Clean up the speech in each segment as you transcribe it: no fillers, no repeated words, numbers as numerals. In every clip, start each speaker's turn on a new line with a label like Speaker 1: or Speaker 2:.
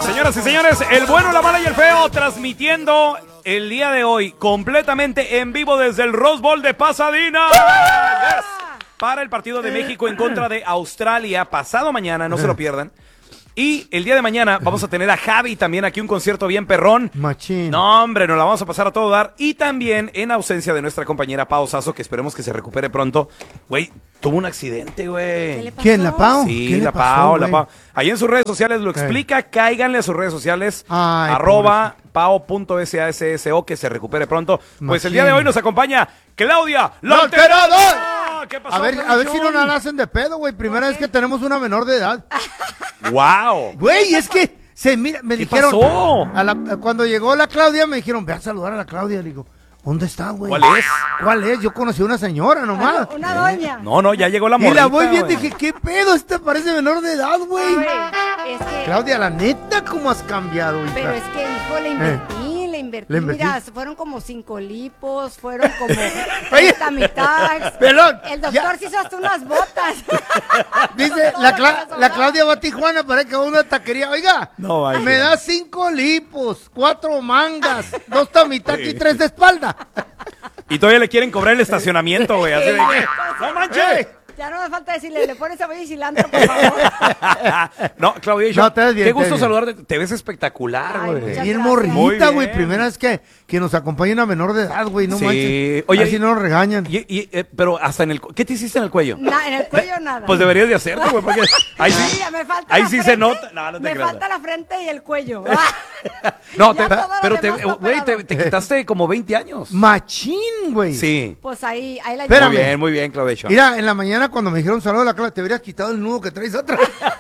Speaker 1: Señoras y señores, el bueno, la mala y el feo transmitiendo el día de hoy completamente en vivo desde el Rose Bowl de Pasadena. Yes. Para el partido de México en contra de Australia pasado mañana, no se lo pierdan. Y el día de mañana vamos a tener a Javi también aquí, un concierto bien perrón.
Speaker 2: Machín.
Speaker 1: No, hombre, nos la vamos a pasar a todo dar. Y también en ausencia de nuestra compañera Pao Sasso, que esperemos que se recupere pronto. Güey, tuvo un accidente, güey.
Speaker 2: ¿Quién, la Pao?
Speaker 1: Sí, la Pao, la Pao. Ahí en sus redes sociales lo explica, cáiganle a sus redes sociales, @ pao.sasso, que se recupere pronto. Pues el día de hoy nos acompaña Claudia la Alterada.
Speaker 2: ¿Qué pasó? A ver si no la hacen de pedo, güey. Primera vez que tenemos una menor de edad.
Speaker 1: ¡Wow!
Speaker 2: Güey, es que me dijeron.
Speaker 1: Pasó?
Speaker 2: Cuando llegó la Claudia, me dijeron, ve a saludar a la Claudia. Le digo, ¿dónde está, güey? ¿Cuál es? Yo conocí a una señora nomás.
Speaker 3: Una doña.
Speaker 1: No, ya llegó la morrita.
Speaker 2: Y la voy viendo y dije, ¿qué pedo? Esta parece menor de edad, güey.
Speaker 3: Es que...
Speaker 2: Claudia, la neta, ¿cómo has cambiado, hija?
Speaker 3: Pero es que, hijo, le invertí. Mira, fueron como 5 lipos, fueron como 30 mitades.
Speaker 2: Pelón.
Speaker 3: El doctor se hizo hasta unas botas.
Speaker 2: Dice, la Claudia va a Tijuana para que va a una taquería. Oiga, me da 5 lipos, 4 mangas, 2 tamitaki y 3 de espalda.
Speaker 1: Y todavía le quieren cobrar el estacionamiento, güey. Así de que, ¡no manches!
Speaker 3: Ya no me falta decirle, le pones cebolla y cilantro, por favor.
Speaker 1: No, Claudia,
Speaker 2: no, te ves bien,
Speaker 1: qué gusto saludarte. Te ves espectacular, güey.
Speaker 2: Bien morrita, güey. Primera vez que nos acompaña una menor de edad, güey. No manches.
Speaker 1: Oye,
Speaker 2: así no nos regañan.
Speaker 1: Pero hasta en el... ¿Qué te hiciste en el cuello?
Speaker 3: En el cuello nada.
Speaker 1: Pues deberías de hacerlo, güey, porque ahí sí,
Speaker 3: me falta
Speaker 1: ahí sí se nota. No te
Speaker 3: me falta la frente y el cuello.
Speaker 1: No, pero te quitaste como 20 años.
Speaker 2: Machín, güey.
Speaker 1: Sí.
Speaker 3: Pues ahí la llevo.
Speaker 1: Muy bien, Claudia.
Speaker 2: Mira, en la mañana cuando me dijeron saludo a la Claudia, te hubieras quitado el nudo que traes atrás.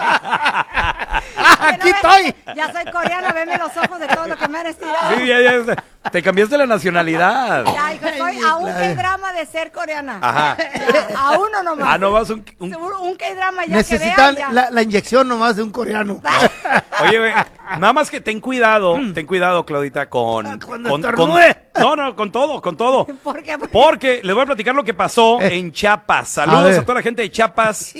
Speaker 2: Aquí estoy.
Speaker 3: Ya soy coreana, veme los ojos de todo lo que me han estirado.
Speaker 1: Sí, ya. Te cambiaste la nacionalidad.
Speaker 3: Ya, hijo, soy a un K-drama de ser coreana.
Speaker 1: Ajá.
Speaker 3: Ya, a uno nomás.
Speaker 1: Ah, no vas un
Speaker 3: K-drama ya
Speaker 2: necesitan
Speaker 3: que vean,
Speaker 2: la inyección nomás de un coreano.
Speaker 1: No. Oye, güey, nada más que ten cuidado, Claudita, con todo.
Speaker 3: ¿Por qué?
Speaker 1: Porque les voy a platicar lo que pasó en Chiapas. Saludos a toda la gente de Chiapas,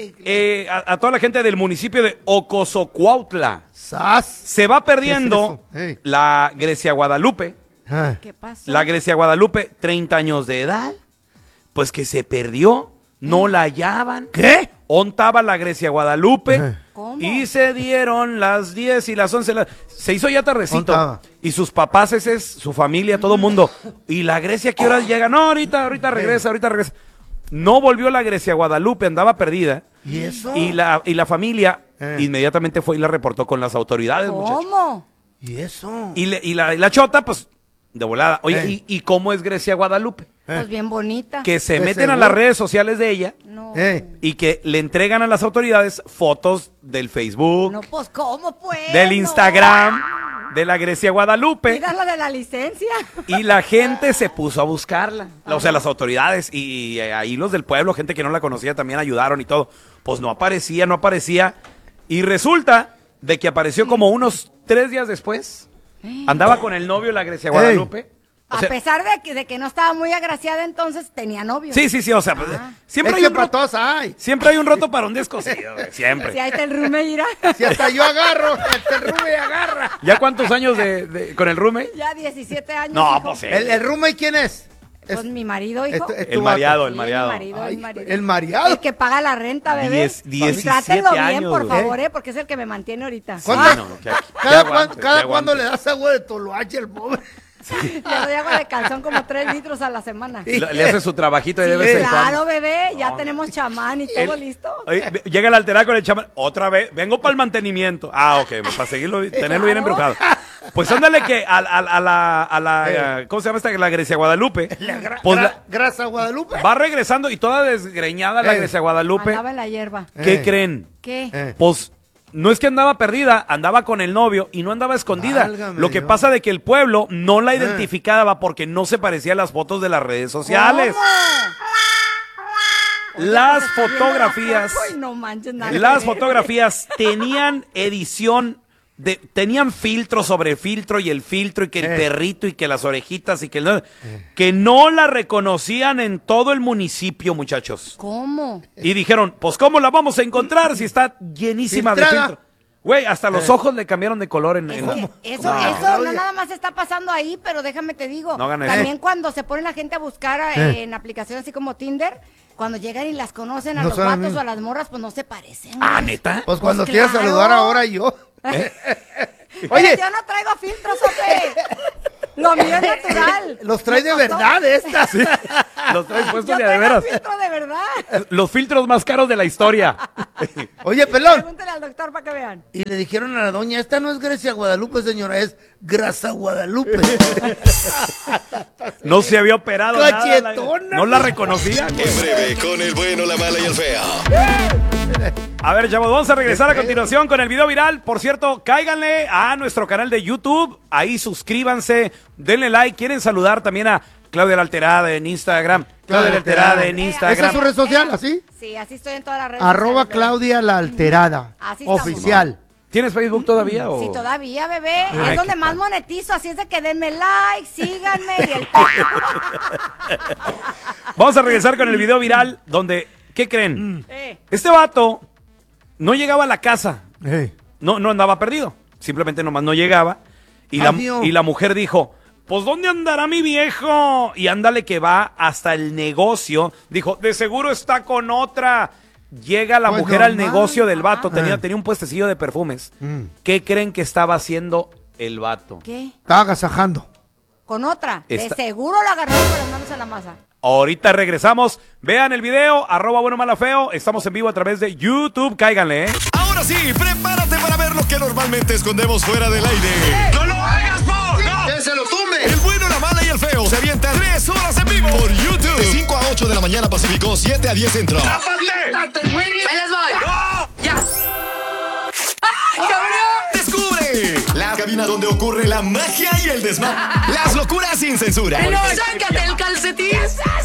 Speaker 1: a toda la gente del municipio de Ocosocuautla. Se va perdiendo la Grecia Guadalupe.
Speaker 3: ¿Qué pasó?
Speaker 1: La Grecia Guadalupe, 30 años de edad, pues que se perdió, no la hallaban.
Speaker 2: ¿Qué?
Speaker 1: Ontaba la Grecia Guadalupe.
Speaker 3: ¿Cómo?
Speaker 1: Y se dieron las 10 y las 11. Se hizo ya tardecito.
Speaker 2: Ontaba.
Speaker 1: Y sus papás, su familia, todo el mundo. Y la Grecia, ¿qué horas llega? No, ahorita regresa. No volvió la Grecia Guadalupe, andaba perdida.
Speaker 2: ¿Y eso?
Speaker 1: Y la familia inmediatamente fue y la reportó con las autoridades, muchachos.
Speaker 3: ¿Cómo?
Speaker 2: ¿Y eso?
Speaker 1: Y la chota, pues, de volada. Oye, ¿y cómo es Grecia Guadalupe?
Speaker 3: Pues bien bonita.
Speaker 1: Que se meten a las redes sociales de ella.
Speaker 3: No.
Speaker 1: Y que le entregan a las autoridades fotos del Facebook,
Speaker 3: No, pues, ¿cómo pues?
Speaker 1: del Instagram, de la Grecia Guadalupe.
Speaker 3: Mira la de la licencia.
Speaker 1: Y la gente se puso a buscarla. O sea, las autoridades y ahí los del pueblo, gente que no la conocía, también ayudaron y todo. Pues no aparecía. Y resulta de que apareció como unos 3 días después. Andaba con el novio la Grecia Guadalupe.
Speaker 3: A pesar de que no estaba muy agraciada, entonces tenía novio.
Speaker 1: Sí, o sea, pues, siempre
Speaker 2: es
Speaker 1: hay
Speaker 2: que para todos hay.
Speaker 1: Siempre hay un roto para un descosido, güey, siempre.
Speaker 3: Si ahí está el rume, mira.
Speaker 2: Si hasta yo agarro, hasta el rume agarra.
Speaker 1: ¿Ya cuántos años con el roommate?
Speaker 3: Ya 17 años.
Speaker 1: No,
Speaker 3: hijo.
Speaker 1: pues sí.
Speaker 2: ¿El rume quién es?
Speaker 3: Pues mi marido, hijo.
Speaker 1: El mareado.
Speaker 3: Sí, el marido.
Speaker 2: El mareado.
Speaker 3: El que paga la renta, bebé.
Speaker 1: 17
Speaker 3: Trátenlo bien,
Speaker 1: años,
Speaker 3: por favor, porque es el que me mantiene ahorita.
Speaker 2: ¿Cada cuándo le das agua de toloache al pobre?
Speaker 3: Le doy agua de calzón como 3 litros a la semana.
Speaker 1: Le hace su trabajito y debe ser.
Speaker 3: Claro, bebé, ya tenemos chamán y todo listo.
Speaker 1: Oye, llega el alterado con el chamán. Otra vez, vengo para el mantenimiento. Ok, para tenerlo bien embrujado. Pues ándale que a la ¿cómo se llama esta? La Grecia Guadalupe.
Speaker 2: Grasa Guadalupe.
Speaker 1: Va regresando y toda desgreñada la Grecia Guadalupe.
Speaker 3: Andaba en la hierba.
Speaker 1: ¿Qué creen?
Speaker 3: ¿Qué?
Speaker 1: Pues no es que andaba perdida, andaba con el novio y no andaba escondida.
Speaker 2: Válgame
Speaker 1: Lo que
Speaker 2: Dios.
Speaker 1: pasa de que el pueblo no la identificaba porque no se parecía a las fotos de las redes sociales. Las fotografías,
Speaker 3: Ay, no manches, nada
Speaker 1: las
Speaker 3: que ver.
Speaker 1: fotografías tenían edición tenían filtro sobre filtro y que el perrito y que las orejitas y que no la reconocían en todo el municipio, muchachos.
Speaker 3: ¿Cómo?
Speaker 1: Y dijeron, pues ¿cómo la vamos a encontrar si está llenísima de
Speaker 2: ¿Filtrada?
Speaker 1: filtro? Güey, hasta los ojos le cambiaron de color
Speaker 3: Eso no nada más está pasando ahí, pero déjame te digo.
Speaker 1: No ganes.
Speaker 3: También cuando se pone la gente a buscar en aplicaciones así como Tinder, cuando llegan y las conocen a los vatos o a las morras, pues no se parecen.
Speaker 1: Ah, ¿neta?
Speaker 2: Pues cuando quieras saludar ahora yo.
Speaker 3: Oye, yo no traigo filtros, Sope. Lo mío es natural.
Speaker 2: Los trae de verdad estas.
Speaker 1: Sí, los traes puestos de veras.
Speaker 3: Filtro de verdad.
Speaker 1: Los filtros más caros de la historia.
Speaker 2: Oye, pelón.
Speaker 3: Pregúntale al doctor para que vean.
Speaker 2: Y le dijeron a la doña, esta no es Grecia Guadalupe, señora, es Grasa Guadalupe.
Speaker 1: No se había operado
Speaker 2: Cachetona.
Speaker 1: Nada. No la reconocía.
Speaker 4: En breve, con el bueno, la mala y el feo.
Speaker 1: A ver, chavos, vamos a regresar a continuación con el video viral. Por cierto, cáiganle a nuestro canal de YouTube. Ahí suscríbanse, denle like. ¿Quieren saludar también a Claudia La Alterada en Instagram? Claudia La Alterada en Instagram.
Speaker 2: ¿Esa es su red social, así?
Speaker 3: Sí, así estoy en todas las redes
Speaker 2: @, Claudia La Alterada.
Speaker 3: Así estamos.
Speaker 2: Oficial.
Speaker 1: ¿Tienes Facebook todavía?
Speaker 3: Sí, todavía, bebé.
Speaker 1: Ay,
Speaker 3: es donde
Speaker 1: qué
Speaker 3: más
Speaker 1: tal.
Speaker 3: monetizo, así es de que denme like, síganme y el...
Speaker 1: Vamos a regresar con el video viral donde, ¿qué creen? Este vato no llegaba a la casa. No andaba perdido. Simplemente nomás no llegaba. Y la mujer dijo, pues ¿dónde andará mi viejo? Y ándale que va hasta el negocio. Dijo, de seguro está con otra. Llega la mujer al negocio del vato. Tenía un puestecillo de perfumes. ¿Qué creen que estaba haciendo el vato?
Speaker 3: ¿Qué?
Speaker 2: Estaba agasajando.
Speaker 3: Con otra. De seguro la agarró con las manos en la masa.
Speaker 1: Ahorita regresamos. Vean el video, @buenomalafeo. Estamos en vivo a través de YouTube. Cáiganle,
Speaker 4: Ahora sí, prepárate para ver lo que normalmente escondemos fuera del aire. ¡No lo hagas, Paul! ¡No! ¡Que se lo tumbe! El bueno, la mala y el feo se avientan 3 horas en vivo por YouTube. De 5 a 8 de la mañana Pacífico, 7 a 10 Centro.
Speaker 5: ¡Ahí les voy!
Speaker 4: ¡No!
Speaker 5: ¡Ya!
Speaker 4: ¡Descubre! La cabina donde ocurre la magia y el desmadre. Las locuras sin censura.
Speaker 5: ¡Sácate el calcetín!